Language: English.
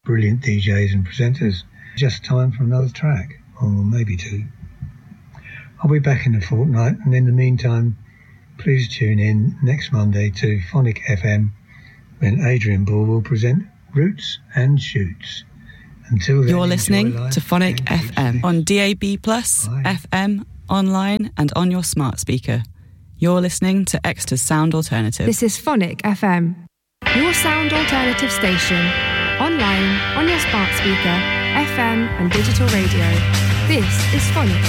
brilliant DJs and presenters. Just time for another track, or maybe two. I'll be back in a fortnight, and in the meantime, please tune in next Monday to Phonic FM, when Adrian Ball will present Roots and Shoots. Until then, you're listening to Phonic FM on DAB+, FM, online and on your smart speaker. You're listening to Exeter's Sound Alternative. This is Phonic FM, your sound alternative station. Online, on your smart speaker, FM and digital radio. This is Phonic